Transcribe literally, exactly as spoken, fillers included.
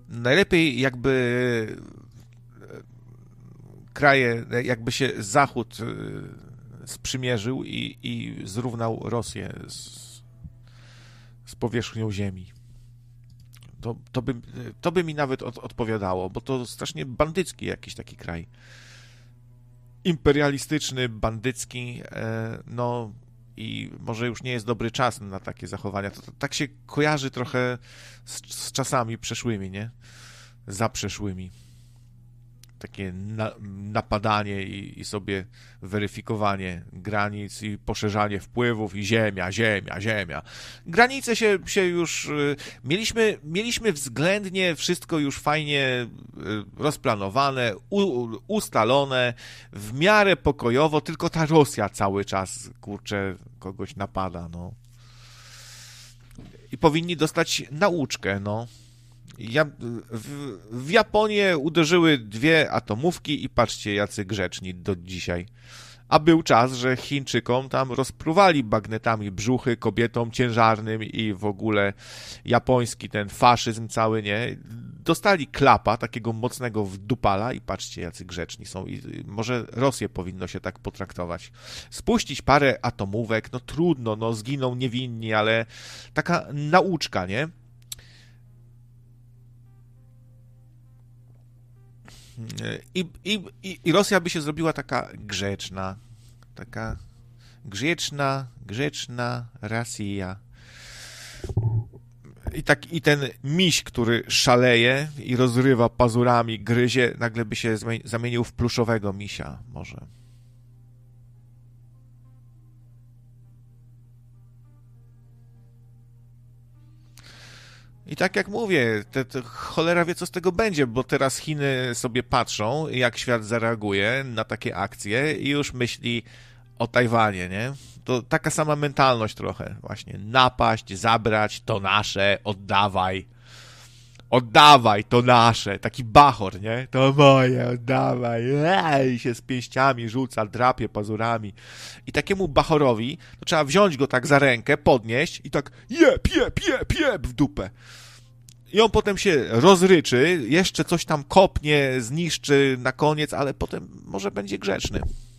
najlepiej jakby kraje, jakby się Zachód sprzymierzył i, i zrównał Rosję z, z powierzchnią ziemi. To, to, by, to by mi nawet od, odpowiadało, bo to strasznie bandycki jakiś taki kraj. Imperialistyczny, bandycki, no i może już nie jest dobry czas na takie zachowania. To, to tak się kojarzy trochę z, z czasami przeszłymi, nie? Zaprzeszłymi. Takie na, napadanie i, i sobie weryfikowanie granic i poszerzanie wpływów i ziemia, ziemia, ziemia. Granice się, się już... Y, mieliśmy, mieliśmy względnie wszystko już fajnie y, rozplanowane, u, ustalone, w miarę pokojowo, tylko ta Rosja cały czas, kurczę, kogoś napada, no. I powinni dostać nauczkę, no. Ja, w, w Japonię uderzyły dwie atomówki i patrzcie, jacy grzeczni do dzisiaj. A był czas, że Chińczykom tam rozpruwali bagnetami brzuchy kobietom ciężarnym i w ogóle japoński ten faszyzm cały, nie? Dostali klapa, takiego mocnego wdupala i patrzcie, jacy grzeczni są. I może Rosję powinno się tak potraktować. Spuścić parę atomówek, no trudno, no zginą niewinni, ale taka nauczka, nie? I, i, I Rosja by się zrobiła taka grzeczna, taka grzeczna, grzeczna Rosja. I, tak, I ten miś, który szaleje i rozrywa pazurami, gryzie, nagle by się zamienił w pluszowego misia może. I tak jak mówię, te, te cholera wie, co z tego będzie, bo teraz Chiny sobie patrzą, jak świat zareaguje na takie akcje i już myśli o Tajwanie, nie? To taka sama mentalność trochę właśnie. Napaść, zabrać, to nasze, oddawaj. Oddawaj, to nasze. Taki bachor, nie? To moje, oddawaj. I się z pięściami rzuca, drapie pazurami. I takiemu bachorowi to trzeba wziąć go tak za rękę, podnieść i tak jep, jep, jep, jep w dupę. I on potem się rozryczy, jeszcze coś tam kopnie, zniszczy na koniec, ale potem może będzie grzeczny.